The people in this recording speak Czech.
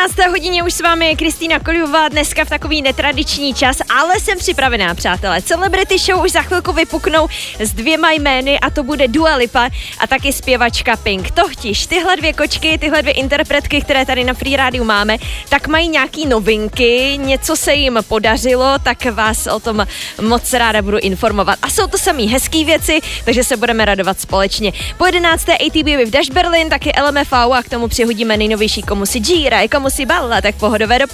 11. hodině už s vámi je Kristýna Koljová, dneska v takový netradiční čas, ale jsem připravená, přátelé. Celebrity Show už za chvilku vypuknou s 2 jmény a to bude Dua Lipa a taky zpěvačka Pink. Totiž tyhle 2 kočky, tyhle 2 interpretky, které tady na Free Rádiu máme, tak mají nějaký novinky, něco se jim podařilo, tak vás o tom moc ráda budu informovat. A jsou to samý hezký věci, takže se budeme radovat společně. Po 11. ATB v Dash Berlin, taky LMFAO a k tomu přihodíme nejnovější Komu si Gira, Komu si Balla, tak pohodové dopoledne.